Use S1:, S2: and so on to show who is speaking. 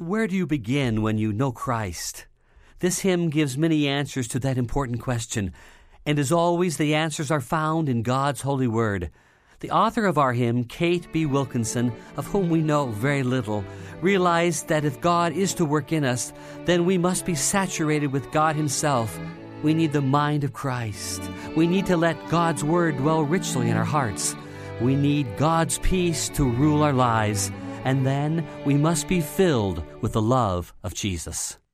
S1: where do you begin when you know Christ? This hymn gives many answers to that important question, and as always, the answers are found in God's holy word. The author of our hymn, Kate B. Wilkinson, of whom we know very little, realized that if God is to work in us, then we must be saturated with God himself. We need the mind of Christ. We need to let God's word dwell richly in our hearts. We need God's peace to rule our lives, and then we must be filled with the love of Jesus.